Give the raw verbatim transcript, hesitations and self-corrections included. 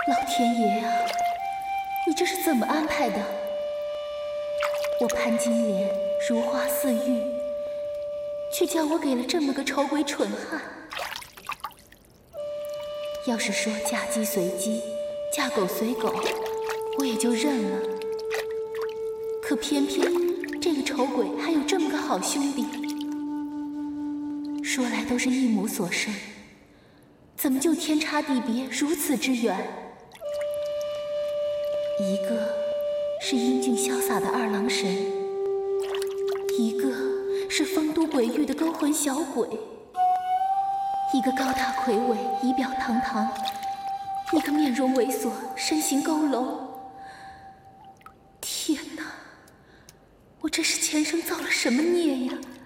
老天爷啊，你这是怎么安排的？我潘金莲如花似玉，却叫我给了这么个丑鬼蠢汉。要是说嫁鸡随鸡，嫁狗随狗，我也就认了。可偏偏这个丑鬼还有这么个好兄弟，说来都是一母所生，怎么就天差地别如此之远？一个是英俊潇洒的二郎神，一个是风都鬼域的勾魂小鬼，一个高大魁伟仪表堂堂，一个面容猥琐身形佝偻。天哪，我这是前生造了什么孽呀？